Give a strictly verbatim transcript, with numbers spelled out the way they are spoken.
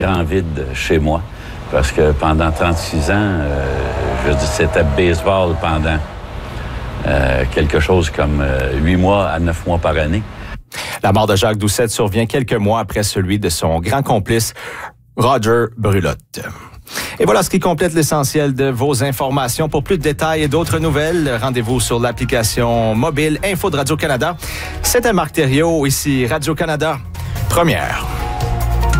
grand vide chez moi. Parce que pendant trente-six ans, euh, je dis c'était baseball pendant euh, quelque chose comme huit mois à neuf mois par année. La mort de Jacques Doucette survient quelques mois après celui de son grand complice, Roger Brulotte. Et voilà ce qui complète l'essentiel de vos informations. Pour plus de détails et d'autres nouvelles, rendez-vous sur l'application mobile Info de Radio-Canada. C'était Marc Thériault, ici Radio-Canada, première.